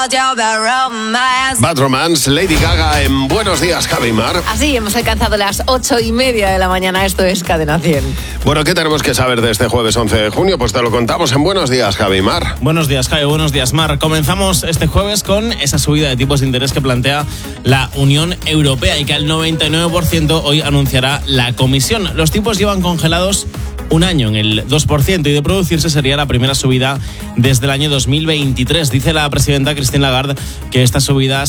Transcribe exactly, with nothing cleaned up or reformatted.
Bad Romance, Lady Gaga en Buenos Días, Javi Mar. Así hemos alcanzado las ocho y media de la mañana. Esto es Cadena cien. Bueno, ¿qué tenemos que saber de este jueves once de junio? Pues te lo contamos en Buenos Días, Javi Mar. Buenos días, Javi. Buenos días, Mar. Comenzamos este jueves con esa subida de tipos de interés que plantea la Unión Europea y que al noventa y nueve por ciento hoy anunciará la Comisión. Los tipos llevan congelados un año en el dos por ciento y de producirse sería la primera subida desde el año dos mil veintitrés. Dice la presidenta Christine Lagarde que estas subidas